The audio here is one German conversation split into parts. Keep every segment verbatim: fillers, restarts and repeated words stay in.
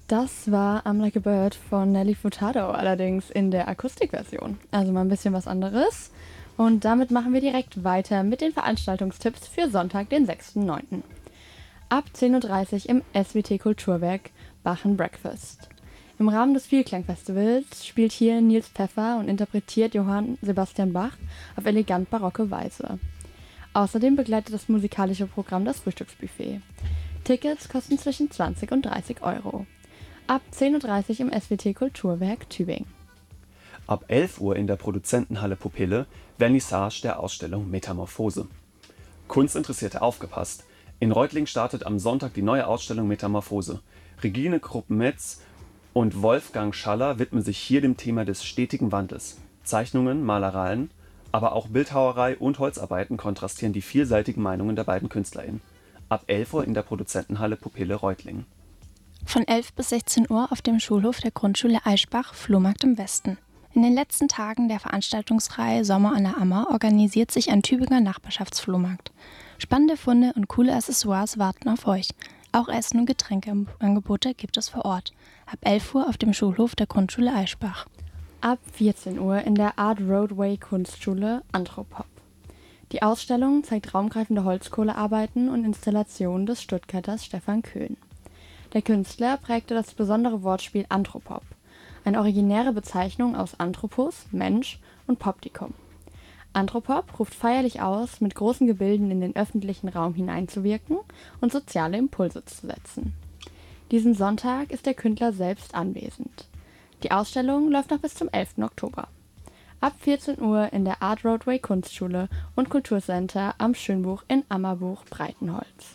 Das war I'm Like a Bird von Nelly Furtado, allerdings in der Akustikversion. Also mal ein bisschen was anderes. Und damit machen wir direkt weiter mit den Veranstaltungstipps für Sonntag, den sechsten neunten Ab zehn Uhr dreißig im S W T Kulturwerk Bach and Breakfast. Im Rahmen des Vielklangfestivals spielt hier Nils Pfeffer und interpretiert Johann Sebastian Bach auf elegant barocke Weise. Außerdem begleitet das musikalische Programm das Frühstücksbuffet. Tickets kosten zwischen zwanzig und dreißig Euro. Ab zehn Uhr dreißig im S W T Kulturwerk Tübingen. Ab elf Uhr in der Produzentenhalle Pupille Vernissage der Ausstellung Metamorphose. Kunstinteressierte aufgepasst! In Reutlingen startet am Sonntag die neue Ausstellung Metamorphose. Regine Krupp-Metz und Wolfgang Schaller widmen sich hier dem Thema des stetigen Wandels. Zeichnungen, Malereien, aber auch Bildhauerei und Holzarbeiten kontrastieren die vielseitigen Meinungen der beiden KünstlerInnen. Ab elf Uhr in der Produzentenhalle Pupille Reutlingen. Von elf bis sechzehn Uhr auf dem Schulhof der Grundschule Eichbach, Flohmarkt im Westen. In den letzten Tagen der Veranstaltungsreihe Sommer an der Ammer organisiert sich ein Tübinger Nachbarschaftsflohmarkt. Spannende Funde und coole Accessoires warten auf euch. Auch Essen- und Getränkeangebote gibt es vor Ort. Ab elf Uhr auf dem Schulhof der Grundschule Eichbach. Ab vierzehn Uhr in der Art Roadway Kunstschule Anthropop. Die Ausstellung zeigt raumgreifende Holzkohlearbeiten und Installationen des Stuttgarters Stefan Köhn. Der Künstler prägte das besondere Wortspiel Anthropop, eine originäre Bezeichnung aus Anthropos, Mensch, und Poptikum. Anthropop ruft feierlich aus, mit großen Gebilden in den öffentlichen Raum hineinzuwirken und soziale Impulse zu setzen. Diesen Sonntag ist der Künstler selbst anwesend. Die Ausstellung läuft noch bis zum elften Oktober. Ab vierzehn Uhr in der Art Roadway Kunstschule und Kulturcenter am Schönbuch in Ammerbuch Breitenholz.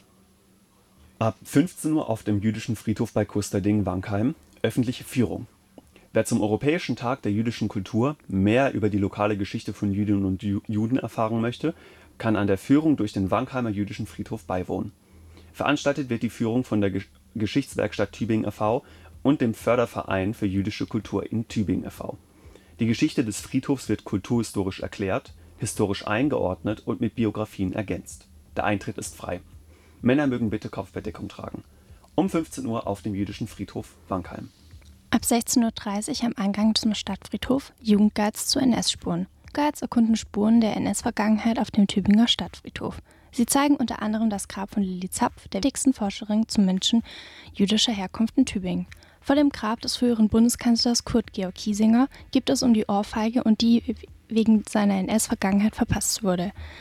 Ab fünfzehn Uhr auf dem Jüdischen Friedhof bei Kusterding-Wankheim öffentliche Führung. Wer zum Europäischen Tag der jüdischen Kultur mehr über die lokale Geschichte von Jüdinnen und Ju- Juden erfahren möchte, kann an der Führung durch den Wankheimer Jüdischen Friedhof beiwohnen. Veranstaltet wird die Führung von der Gesch- Geschichtswerkstatt Tübingen e V und dem Förderverein für jüdische Kultur in Tübingen e V Die Geschichte des Friedhofs wird kulturhistorisch erklärt, historisch eingeordnet und mit Biografien ergänzt. Der Eintritt ist frei. Männer mögen bitte Kopfbedeckung tragen. Um fünfzehn Uhr auf dem Jüdischen Friedhof Wankheim. Ab sechzehn Uhr dreißig am Eingang zum Stadtfriedhof Jugendguides zu N S-Spuren. Guides erkunden Spuren der N S-Vergangenheit auf dem Tübinger Stadtfriedhof. Sie zeigen unter anderem das Grab von Lili Zapf, der wichtigsten Forscherin zu Menschen jüdischer Herkunft in Tübingen. Vor dem Grab des früheren Bundeskanzlers Kurt Georg Kiesinger gibt es um die Ohrfeige und die wegen seiner N S-Vergangenheit verpasst wurde.